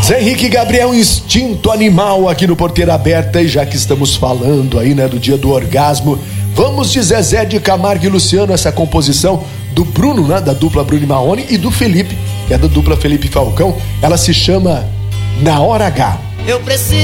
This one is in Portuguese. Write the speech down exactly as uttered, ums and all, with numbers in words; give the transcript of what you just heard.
Zé Henrique e Gabriel, Instinto Animal aqui no Porteira Aberta. E já que estamos falando aí, né, do dia do orgasmo, vamos de Zezé de Camargo e Luciano, essa composição do Bruno, né, da dupla Bruno e Marrone, e do Felipe, que é da dupla Felipe Falcão. Ela se chama Na Hora H. Eu preciso